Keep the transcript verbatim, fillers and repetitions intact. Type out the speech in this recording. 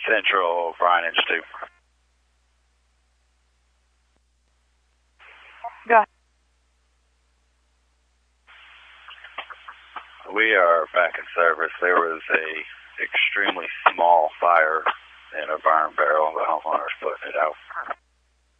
Central, Brian Engine two. Go ahead. We are back in service. There was a extremely small fire in a barn barrel. The homeowner's putting it out.